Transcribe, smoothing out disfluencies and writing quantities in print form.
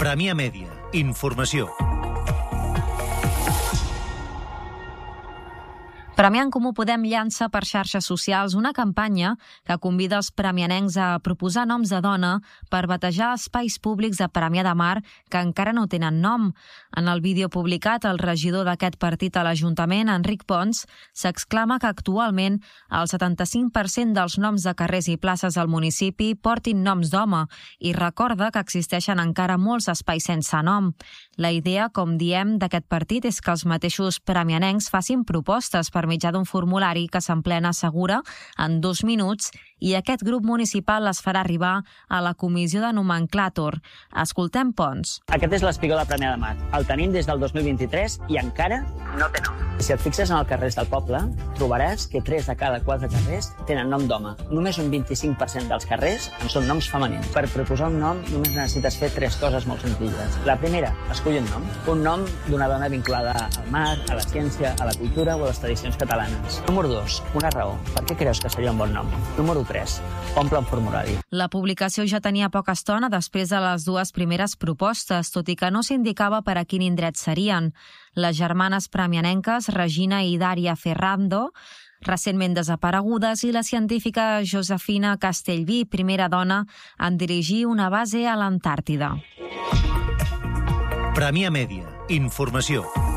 Premià Mèdia. Informació. Premià en Comú Podem llança per xarxes socials una campanya que convida els premianencs a proposar noms de dona per batejar espais públics a Premià de Mar que encara no tenen nom. En el vídeo publicat, el regidor d'aquest partit a l'Ajuntament, Enric Pons, s'exclama que actualment el 75% dels noms de carrers i places al municipi portin noms d'home i recorda que existeixen encara molts espais sense nom. La idea, com diem, d'aquest partit és que els mateixos premianencs facin propostes per mitjà d'un formulari que s'emplena segura en 2 minuts i aquest grup municipal les farà arribar a la comissió de nomenclàtor. Escoltem Pons. Aquest és l'espigó de Premià de Mar. El tenim des del 2023 i encara no té nom. Si et fixes en els carrers del poble, trobaràs que 3 de cada 4 carrers tenen nom d'home. Només un 25% dels carrers en són noms femenins. Per proposar un nom només necessites fer 3 coses molt senzilles. La primera, escull un nom. Un nom d'una dona vinculada al mar, a la ciència, a la cultura o a les tradicions catalanes. Número 2, una raó. Per què creus que seria un bon nom? Número 3, omple un formulari. La publicació ja tenia poca estona després de les 2 primeres propostes, tot i que no s'indicava per a quin indret serien. Les germanes premianenques Regina i Dària Ferrando, recentment desaparegudes, i la científica Josefina Castellví, primera dona en dirigir una base a l'Antàrtida. Premià Mèdia. Informació.